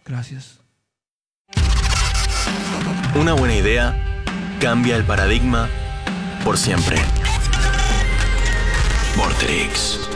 Gracias. Una buena idea cambia el paradigma por siempre. Vorterix.